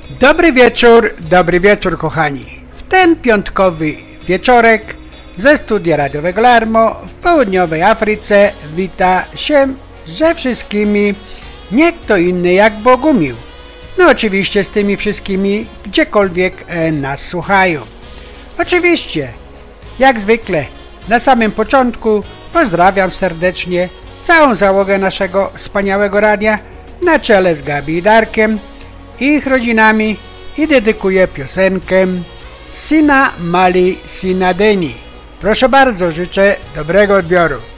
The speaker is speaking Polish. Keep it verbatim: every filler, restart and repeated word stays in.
Dobry wieczór, dobry wieczór kochani. W ten piątkowy wieczorek ze studia radiowego Larmo w południowej Afryce wita się ze wszystkimi nie kto inny jak Bogumił. No oczywiście z tymi wszystkimi gdziekolwiek nas słuchają. Oczywiście, jak zwykle na samym początku pozdrawiam serdecznie całą załogę naszego wspaniałego radia na czele z Gabi i Darkiem i ich rodzinami i dedykuję piosenkę Sina Mali Sina Deni. Proszę bardzo, życzę dobrego odbioru.